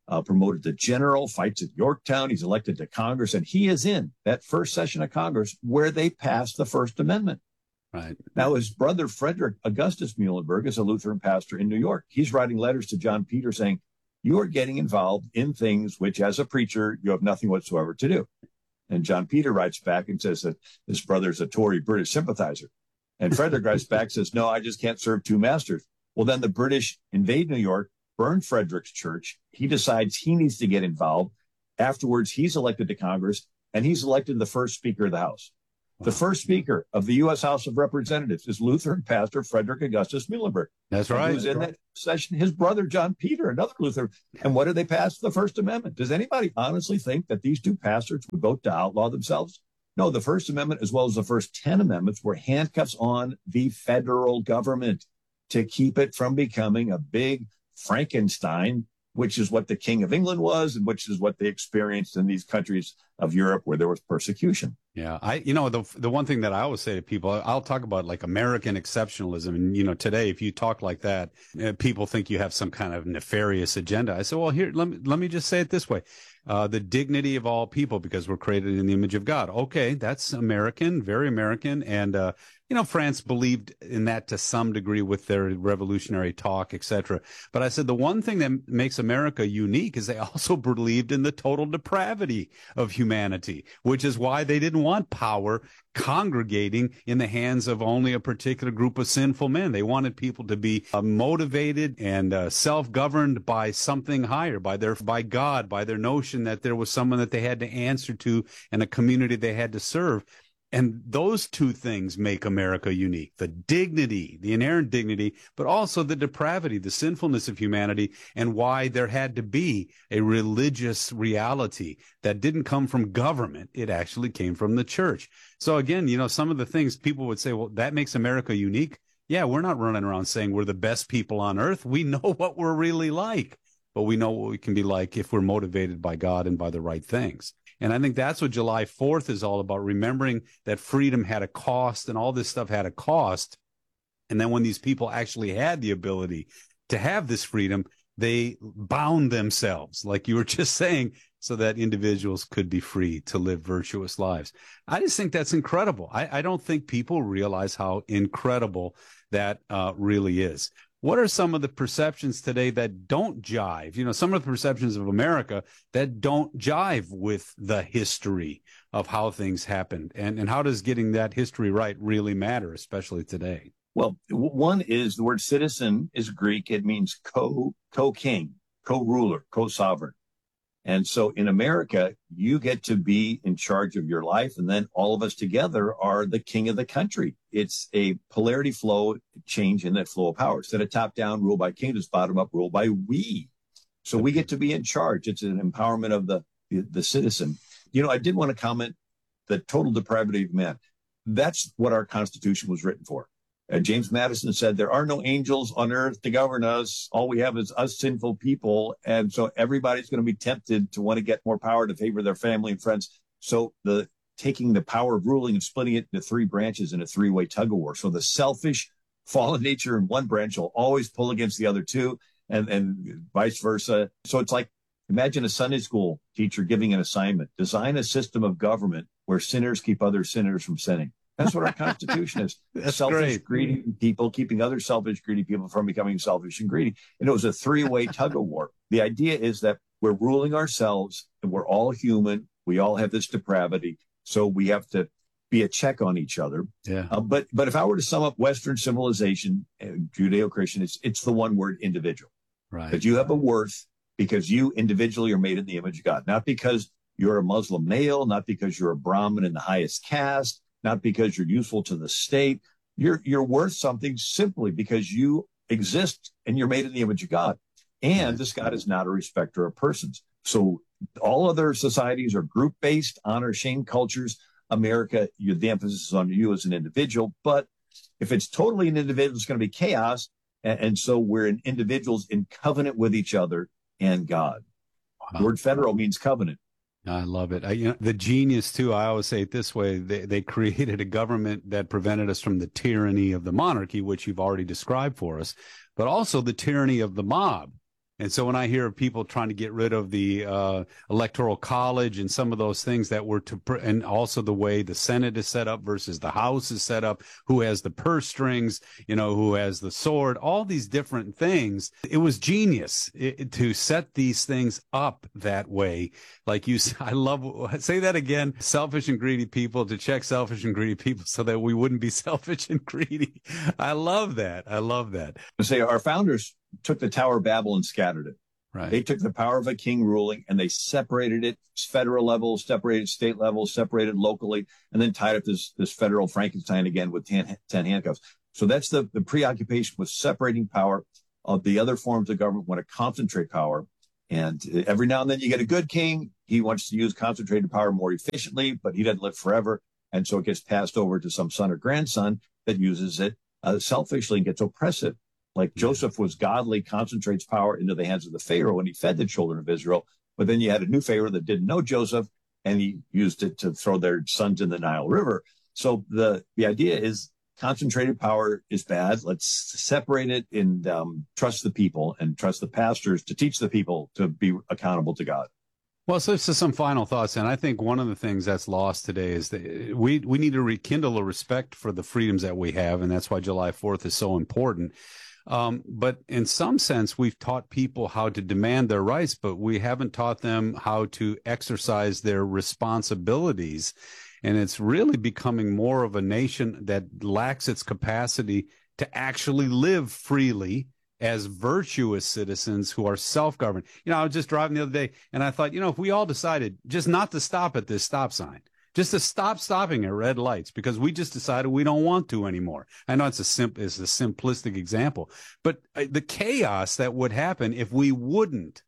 promoted to general, fights at Yorktown. He's elected to Congress, and he is in that first session of Congress where they passed the First Amendment. Right. Now, his brother, Frederick Augustus Muhlenberg, is a Lutheran pastor in New York. He's writing letters to John Peter saying, you are getting involved in things which, as a preacher, you have nothing whatsoever to do. And John Peter writes back and says that his brother's a Tory British sympathizer. And Frederick writes back and says, no, I just can't serve two masters. Well, then the British invade New York, burn Frederick's church. He decides he needs to get involved. Afterwards, he's elected to Congress, and he's elected the first Speaker of the House. The first Speaker of the U.S. House of Representatives is Lutheran pastor Frederick Augustus Muhlenberg. That's right. He was in that session. His brother, John Peter, another Lutheran. And what did they pass? The First Amendment. Does anybody honestly think that these two pastors would vote to outlaw themselves? No, the First Amendment, as well as the first 10 amendments, were handcuffs on the federal government to keep it from becoming a big Frankenstein, which is what the King of England was, and which is what they experienced in these countries of Europe where there was persecution. Yeah. The one thing that I always say to people, I'll talk about like American exceptionalism. And, today, if you talk like that, people think you have some kind of nefarious agenda. I say, well, here, let me just say it this way. The dignity of all people, because we're created in the image of God. Okay. That's American, very American. And, France believed in that to some degree with their revolutionary talk, etc. But I said the one thing that makes America unique is they also believed in the total depravity of humanity, which is why they didn't want power congregating in the hands of only a particular group of sinful men. They wanted people to be motivated and self-governed by something higher, by God, by their notion that there was someone that they had to answer to and a community they had to serve. And those two things make America unique, the dignity, the inherent dignity, but also the depravity, the sinfulness of humanity, and why there had to be a religious reality that didn't come from government. It actually came from the church. So again, some of the things people would say, well, that makes America unique. Yeah, we're not running around saying we're the best people on earth. We know what we're really like, but we know what we can be like if we're motivated by God and by the right things. And I think that's what July 4th is all about, remembering that freedom had a cost and all this stuff had a cost. And then when these people actually had the ability to have this freedom, they bound themselves, like you were just saying, so that individuals could be free to live virtuous lives. I just think that's incredible. I don't think people realize how incredible that really is. What are some of the perceptions today that don't jive? Some of the perceptions of America that don't jive with the history of how things happened. And how does getting that history right really matter, especially today? Well, one is the word citizen is Greek. It means co-king, co-ruler, co-sovereign. And so in America, you get to be in charge of your life. And then all of us together are the king of the country. It's a polarity flow change in that flow of power. Instead of top down rule by kingdoms, bottom up rule by we. So we get to be in charge. It's an empowerment of the citizen. I did want to comment the total depravity of man. That's what our Constitution was written for. James Madison said, there are no angels on earth to govern us. All we have is us sinful people. And so everybody's going to be tempted to want to get more power to favor their family and friends. So taking the power of ruling and splitting it into three branches in a three-way tug of war. So the selfish fallen nature in one branch will always pull against the other two and vice versa. So it's like, imagine a Sunday school teacher giving an assignment, design a system of government where sinners keep other sinners from sinning. That's what our Constitution is. Selfish, greedy people keeping other selfish, greedy people from becoming selfish and greedy. And it was a three-way tug of war. The idea is that we're ruling ourselves and we're all human. We all have this depravity. So we have to be a check on each other. Yeah. But if I were to sum up Western civilization, Judeo-Christian, it's the one word individual. Right. That you have a worth because you individually are made in the image of God, not because you're a Muslim male, not because you're a Brahmin in the highest caste, not because you're useful to the state. You're worth something simply because you exist and you're made in the image of God. And this God is not a respecter of persons. So all other societies are group-based, honor, shame cultures. America, the emphasis is on you as an individual. But if it's totally an individual, it's going to be chaos. And so we're individuals in covenant with each other and God. Wow. The word federal means covenant. I love it. The genius, too, I always say it this way, they created a government that prevented us from the tyranny of the monarchy, which you've already described for us, but also the tyranny of the mob. And so when I hear of people trying to get rid of the electoral college and some of those things that were and also the way the Senate is set up versus the House is set up, who has the purse strings, who has the sword, all these different things. It was genius to set these things up that way. Like say that again, selfish and greedy people to check selfish and greedy people so that we wouldn't be selfish and greedy. I love that. Say our founders took the Tower of Babel and scattered it. Right. They took the power of a king ruling and they separated it federal level, separated state level, separated locally, and then tied up this federal Frankenstein again with 10 handcuffs. So that's the preoccupation with separating power. Of the other forms of government want to concentrate power. And every now and then you get a good king. He wants to use concentrated power more efficiently, but he doesn't live forever. And so it gets passed over to some son or grandson that uses it selfishly and gets oppressive. Like Joseph was godly, concentrates power into the hands of the Pharaoh when he fed the children of Israel. But then you had a new Pharaoh that didn't know Joseph, and he used it to throw their sons in the Nile River. So the idea is concentrated power is bad. Let's separate it and trust the people and trust the pastors to teach the people to be accountable to God. Well, so some final thoughts. And I think one of the things that's lost today is that we need to rekindle a respect for the freedoms that we have. And that's why July 4th is so important. But in some sense, we've taught people how to demand their rights, but we haven't taught them how to exercise their responsibilities. And it's really becoming more of a nation that lacks its capacity to actually live freely as virtuous citizens who are self-governed. I was just driving the other day and I thought, if we all decided just not to stop at this stop sign, just to stop stopping at red lights because we just decided we don't want to anymore. I know it's a simplistic example, but the chaos that would happen if we wouldn't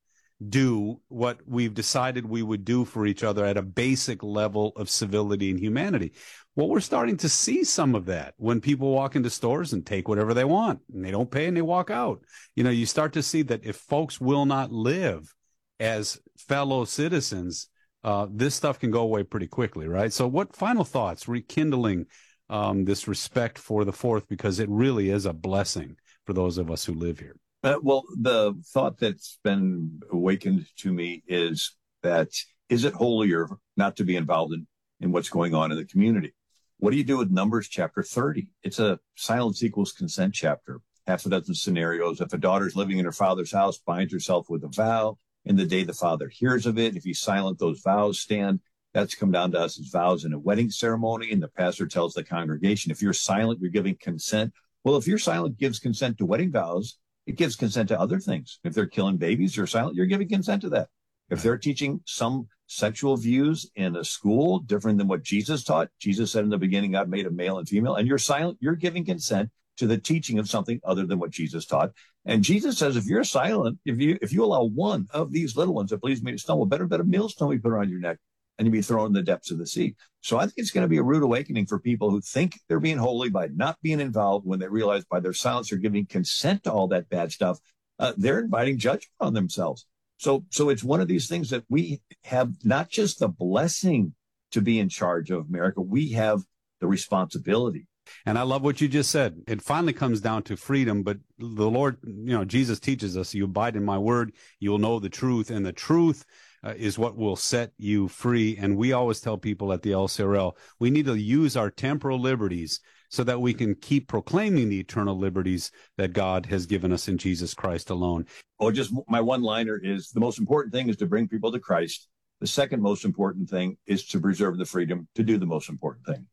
do what we've decided we would do for each other at a basic level of civility and humanity. Well, we're starting to see some of that when people walk into stores and take whatever they want and they don't pay and they walk out. You start to see that if folks will not live as fellow citizens, this stuff can go away pretty quickly, right? So what final thoughts, rekindling this respect for the Fourth, because it really is a blessing for those of us who live here? Well, the thought that's been awakened to me is that, is it holier not to be involved in what's going on in the community? What do you do with Numbers chapter 30? It's a silence equals consent chapter, half a dozen scenarios. If a daughter's living in her father's house, binds herself with a vow, and the day the father hears of it, if he's silent, those vows stand. That's come down to us as vows in a wedding ceremony. And the pastor tells the congregation, if you're silent, you're giving consent. Well, if you're silent gives consent to wedding vows, it gives consent to other things. If they're killing babies, you're silent, you're giving consent to that. If they're teaching some sexual views in a school different than what Jesus taught, Jesus said in the beginning, God made a male and female, and you're silent, you're giving consent to the teaching of something other than what Jesus taught. And Jesus says, if you're silent, if you allow one of these little ones that please me to stumble, better a millstone be put around your neck and you be thrown in the depths of the sea. So I think it's going to be a rude awakening for people who think they're being holy by not being involved, when they realize by their silence they're giving consent to all that bad stuff. They're inviting judgment on themselves. So it's one of these things that we have not just the blessing to be in charge of America, we have the responsibility. And I love what you just said. It finally comes down to freedom, but the Lord, Jesus teaches us, you abide in my word, you will know the truth, and the truth is what will set you free. And we always tell people at the LCRL, we need to use our temporal liberties so that we can keep proclaiming the eternal liberties that God has given us in Jesus Christ alone. Oh, just my one-liner is the most important thing is to bring people to Christ. The second most important thing is to preserve the freedom to do the most important thing.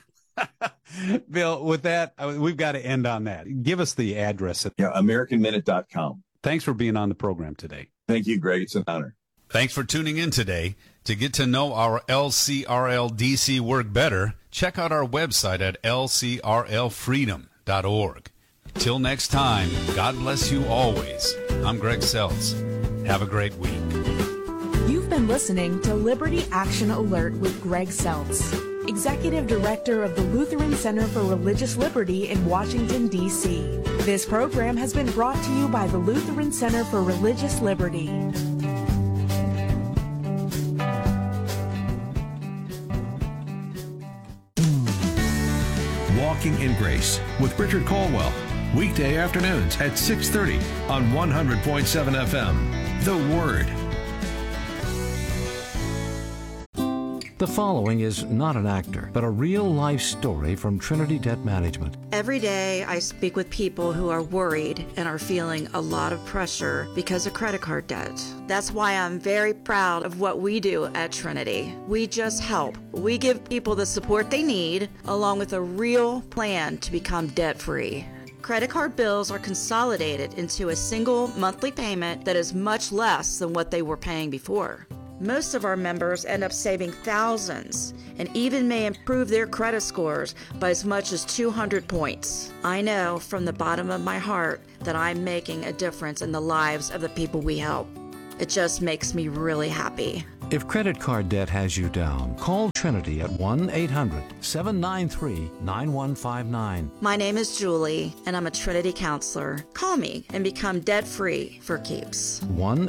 Bill, with that, we've got to end on that. Give us the address. AmericanMinute.com. Thanks for being on the program today. Thank you, Greg. It's an honor. Thanks for tuning in today. To get to know our LCRL DC work better, check out our website at lcrlfreedom.org. Till next time, God bless you always. I'm Greg Seltz. Have a great week. You've been listening to Liberty Action Alert with Greg Seltz, Executive Director of the Lutheran Center for Religious Liberty in Washington, D.C. This program has been brought to you by the Lutheran Center for Religious Liberty. Walking in Grace with Richard Caldwell. weekday afternoons at 6:30 on 100.7 FM. The Word. The following is not an actor, but a real-life story from Trinity Debt Management. Every day I speak with people who are worried and are feeling a lot of pressure because of credit card debt. That's why I'm very proud of what we do at Trinity. We just help. We give people the support they need, along with a real plan to become debt-free. Credit card bills are consolidated into a single monthly payment that is much less than what they were paying before. Most of our members end up saving thousands and even may improve their credit scores by as much as 200 points. I know from the bottom of my heart that I'm making a difference in the lives of the people we help. It just makes me really happy. If credit card debt has you down, call Trinity at 1-800-793-9159. My name is Julie, and I'm a Trinity counselor. Call me and become debt-free for keeps.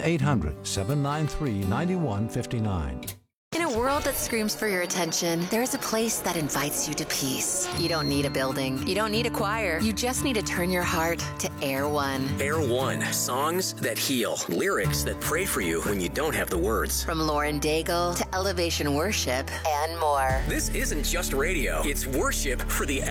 1-800-793-9159. In a world that screams for your attention, there is a place that invites you to peace. You don't need a building. You don't need a choir. You just need to turn your heart to Air One. Air One, songs that heal, lyrics that pray for you when you don't have the words. From Lauren Daigle to Elevation Worship and more. This isn't just radio. It's worship for the